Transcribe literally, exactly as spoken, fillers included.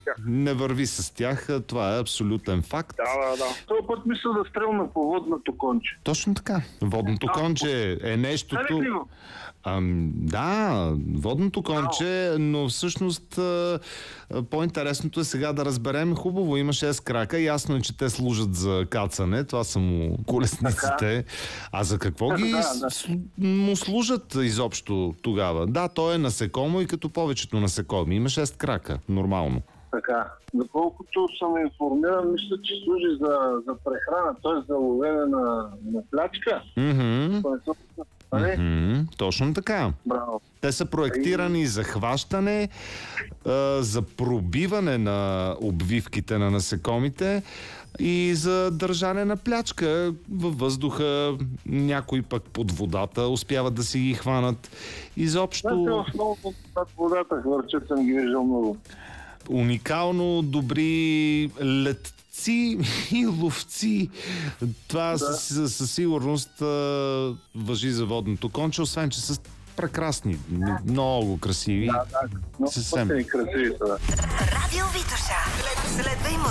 тях. Не върви с тях, това е абсолютен факт. Да, да, да. Този път мисля да стрелна по водното конче. Точно така. Водното А, конче е нещото... Харех ли го? Ам, да, водното конче, но всъщност а, а, по-интересното е сега да разберем. Хубаво, има шест крака, ясно е, че те служат за кацане, това са му колесниците. А за какво ги Да, да. с- му служат изобщо тогава? Да, то е насекомо и като повечето насекоми. Има шест крака, нормално. Така. Доколкото съм информиран, мисля, че служи за, за прехрана, т.е. за ловене на, на плячка. Мгм. Нали? Мгм. Точно така. Браво. Те са проектирани за хващане, а, за пробиване на обвивките на насекомите и за държане на плячка във въздуха. Някои пък под водата успяват да си ги хванат. Значи, Изобщо основно над водата хвърчат съм ги виждал много. уникално добри летци и ловци. Това Да. със, със сигурност а, важи за водното конче, освен че са прекрасни, много красиви. Да, да. Но Съвсем. пътни красиви са. Радио Витоша. Следвай